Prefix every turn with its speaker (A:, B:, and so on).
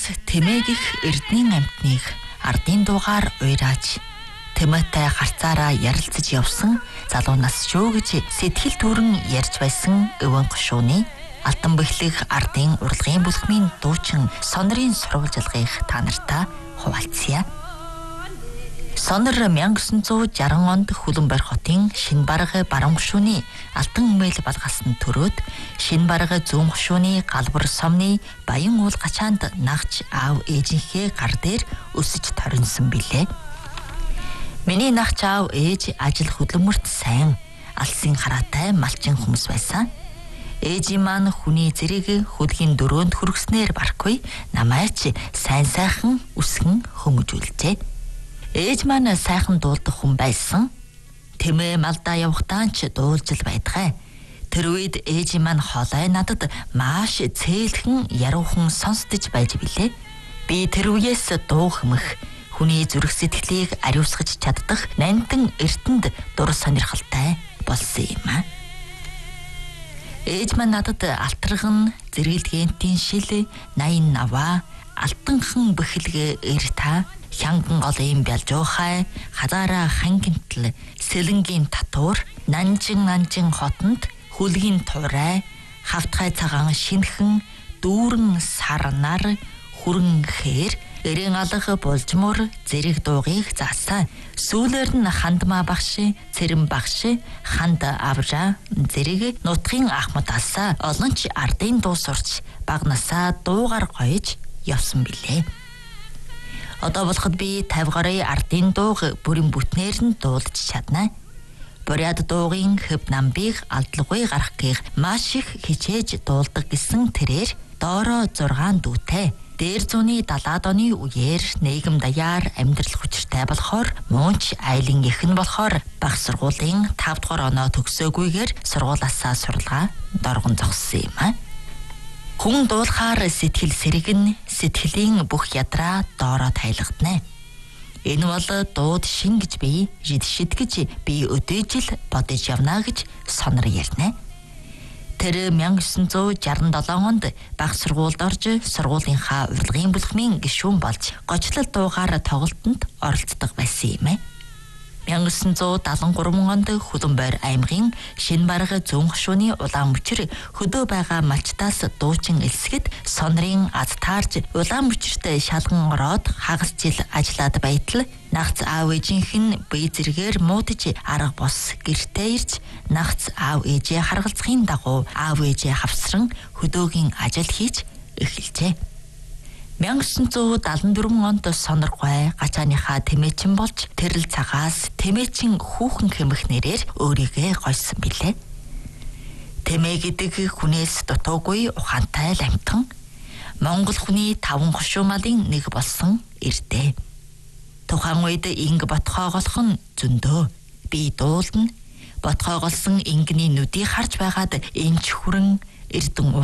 A: тэмээг их эрдэнийн амьтныг ардын дуугаар уйрааж тэмээтэй харцаараа ярилцаж явсан залуу нас шүү гэж сэтгэл төрөн ярьж байсан өвөн гошууны алтан бэхлэх ардын урлагийн бүлхмийн дуучин сонрын сурвалжилгыг та нартай хуваалцъя. Сонор 1960 онд Хүлэмбар хотын Шинбарга баруун гушууны алтан эмээл балгасан төрөөд Шинбарга зүүн гушууны Галбар сомны Баян уул гачаанд нагч аав ээжийнхээ гар дээр өсөж торинсон билээ. Миний нагч аав ээж ажил хөдөлмөрт сайн, алсын хараатай малчин хүмүүс байсан. Ээжийн маань хүний зэрэг хөдгийн дөрөөнд хүргэснээр барахгүй намайч сайн сайхан үсгэн хөмөжүүлжээ. Ээж маань сайхан дуулдах хүн байсан. Тэмээ малдаа явахдаа ч дуулж л байдгаа. Тэр үед ээж маань хоолой надад маш цээлхэн яруухан сонсдож байж билээ. Би тэр үеэс дуу хэмэх, хүний зүрх сэтгэлийг ариусгаж чаддах нандин эртэнд дур сонирхолтой болсон юм аа. Ээж маань надад алтрган зэрэглэгэнтийн шил, 80 наваа, алтанхан бэхэлгэ эрта, хянган голын бялжуухай, хазаараа хангинтл, сэлэнгийн татуур, нанжин хотонд хүлгийн туурай, хавтгай цагаан шинхэн, дүүрэн сарнар, хүрэн хээр, эрен алга булжмур зэрэг дуугийг заасан. Сүүлээр нь хандмаа багш, цэрэм багш, ханд авжаа зэрэг нутгийн ахмад алсаа олон ч ардын дуу сурч багнасаа дуугаар гоёж явсан билээ. Одоо болоход би 50 гаруй ардын дууг бүрэн бүтнээр нь дуулж чадна. Буряд дуугийн хөв намбыг алдалгүй гаргахыг маш их хичээж дуулдаг гэсэн тэрээр доороо 6 дүүтэй. Дээр зууны 70-аад оны үеэр нийгэм даяар амьдрал хүчтэй болохоор муунч айлын эхэн болохоор багш сургуулийн 5 дугаар оноо төгсөөгүйгээр сургуулаасаа суралгаа доргон зогссон юм аа. Хүн дуулахаар сэтгэл сэргэн, сэтгэлийн бүх ядраа доороо тайлгадна. Энэ бол дууд шин гэж би жидшид гэж би өдөөжл бодож явна гэж сонор ярина. Тэр 1967 онд багш сургуульд орж сургуулийнхаа урлагийн бүлхмийн гишүүн болж гочлол дуугаар тоглолтод оролцдог байсан юм. 1973 онд Хүлэмбар аймгийн Шинбарга зүүн гушууны улаан мөчр хөдөө байгаа малчтаас дуучин элсгэд сонрын аз таарж улаан мөчрт шалган ороод хагас жил ажиллаад байтал нагц аав ээжийнх нь бие зэргээр муудаж арга бос гэртээ ирж нагц аав ээжээ харгалзахын дагуу аав ээжээ хавсран хөдөөгийн ажил хийж эхэлжээ. 1974 онд сонор гой гачааныхаа тэмээчин болж тэрл цагаас тэмээчин хүүхэн хэмэх нэрээр өөрийгөө гойсон билээ. Тэмээ гэдэг хүнээс дутуугүй ухаантай ламтхан Монгол хүний 5 гушуу малын нэг болсон эрдээ. Тухайн үед инг ботхоо голох нь зөндөө. Би дуулна. Ботхоо голсон ингний нүдийг харж байгаад энч хүрэн эрдэн